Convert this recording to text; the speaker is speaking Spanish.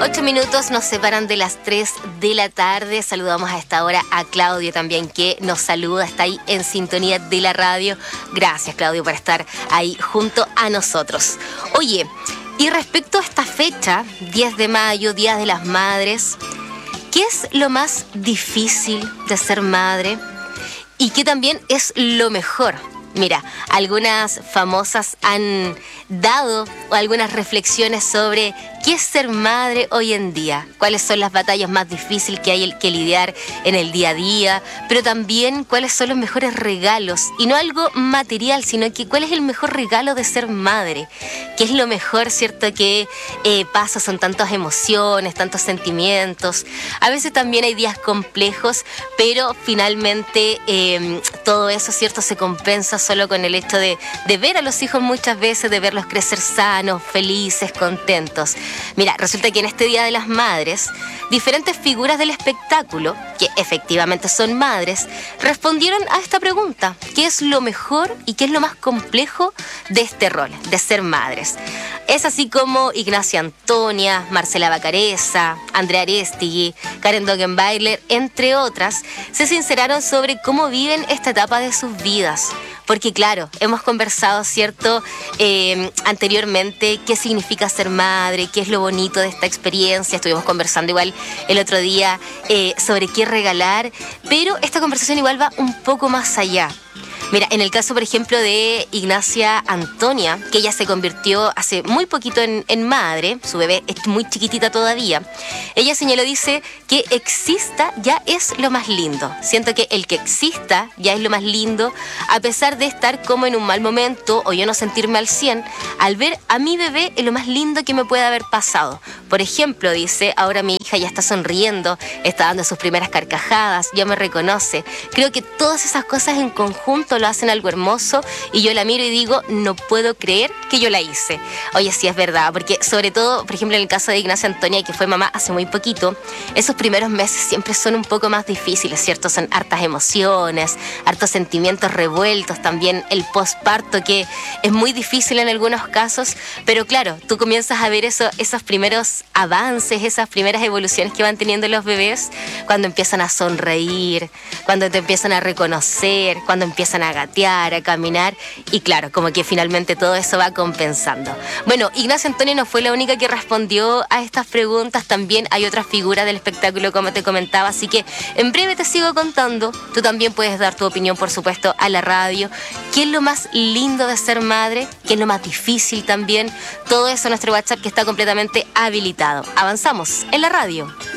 8 minutos nos separan de las 3 de la tarde. Saludamos a esta hora a Claudio también, que nos saluda, está ahí en sintonía de la radio. Gracias, Claudio, por estar ahí junto a nosotros. Oye, y respecto a esta fecha, 10 de mayo, Día de las Madres, ¿qué es lo más difícil de ser madre? ¿Y qué también es lo mejor? Mira, algunas famosas han dado algunas reflexiones sobre qué es ser madre hoy en día, cuáles son las batallas más difíciles que hay que lidiar en el día a día, pero también cuáles son los mejores regalos, y no algo material, sino que cuál es el mejor regalo de ser madre, qué es lo mejor, ¿cierto?, que pasa, son tantas emociones, tantos sentimientos, a veces también hay días complejos, pero finalmente todo eso, ¿cierto?, se compensa solo con el hecho de ver a los hijos muchas veces, de verlos crecer sanos, felices, contentos. Mira, resulta que en este Día de las Madres, diferentes figuras del espectáculo, que efectivamente son madres, respondieron a esta pregunta: ¿qué es lo mejor y qué es lo más complejo de este rol, de ser madres? Es así como Ignacia Antonia, Marcela Bacareza, Andrea Arestigui, Karen Dogenbailer, entre otras, se sinceraron sobre cómo viven esta etapa de sus vidas. Porque claro, hemos conversado, ¿cierto?, anteriormente, qué significa ser madre, qué es lo bonito de esta experiencia. Estuvimos conversando igual el otro día sobre qué regalar, pero esta conversación igual va un poco más allá. Mira, en el caso, por ejemplo, de Ignacia Antonia, que ella se convirtió hace muy poquito en madre, su bebé es muy chiquitita todavía, ella señaló, dice, que exista ya es lo más lindo. Siento que el que exista ya es lo más lindo, a pesar de estar como en un mal momento o yo no sentirme al 100, al ver a mi bebé es lo más lindo que me puede haber pasado. Por ejemplo, dice, ahora mi hija ya está sonriendo, está dando sus primeras carcajadas, ya me reconoce. Creo que todas esas cosas en conjunto lo hacen algo hermoso y yo la miro y digo, no puedo creer que yo la hice. Oye, sí, es verdad, porque sobre todo, por ejemplo, en el caso de Ignacia Antonia, que fue mamá hace muy poquito, esos primeros meses siempre son un poco más difíciles, ¿cierto? Son hartas emociones, hartos sentimientos revueltos, también el posparto, que es muy difícil en algunos casos, pero claro, tú comienzas a ver esos primeros avances, esas primeras evoluciones que van teniendo los bebés, cuando empiezan a sonreír, cuando te empiezan a reconocer, cuando empiezan a gatear, a caminar, y claro, como que finalmente todo eso va compensando. Bueno, Ignacia Antonia no fue la única que respondió a estas preguntas, también hay otras figuras del espectáculo, como te comentaba, así que en breve te sigo contando. Tú también puedes dar tu opinión, por supuesto, a la radio. ¿Qué es lo más lindo de ser madre? ¿Qué es lo más difícil también? Todo eso en nuestro WhatsApp, que está completamente habilitado. Avanzamos en la radio.